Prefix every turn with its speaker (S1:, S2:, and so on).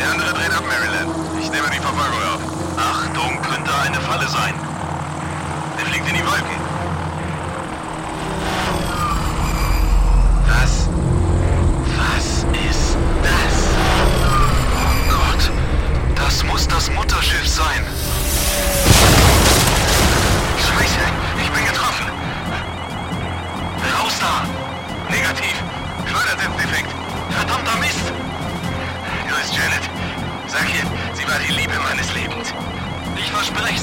S1: andere dreht ab, Maryland. Ich nehme die Verfolgung auf.
S2: Achtung, könnte eine Falle sein.
S1: Er fliegt in die Wolken. Was ist das?
S2: Oh Gott, das muss das Mutterschiff sein.
S1: Scheiße, ich bin getroffen.
S2: Raus da!
S1: Negativ. Schleudersitzdefekt.
S2: Verdammter Mist!
S1: Du bist Janet. Sag ihr, sie war die Liebe meines Lebens.
S2: Ich verspreche